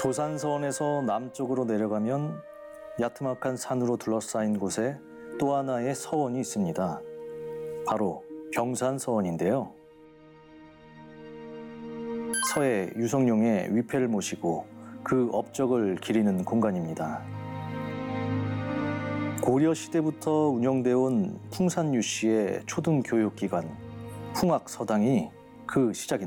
조산서원에서 남쪽으로 내려가면 야트막한 산으로 둘러싸인 곳에 또 하나의 서원이 있습니다. 바로 병산서원인데요. 서해 유성룡의 위패를 모시고 그 업적을 기리는 공간입니다. 고려 시대부터 운영되어 온 풍산유씨의 초등교육기관 풍학서당이 그 시작입니다.